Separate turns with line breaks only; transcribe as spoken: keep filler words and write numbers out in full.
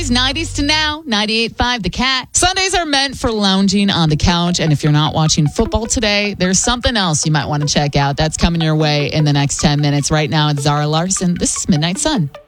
Sundays, nineties to now, ninety-eight point five The Cat. Sundays are meant for lounging on the couch. And if you're not watching football today, there's something else you might want to check out. That's coming your way in the next ten minutes. Right now, it's Zara Larson. This is Midnight Sun.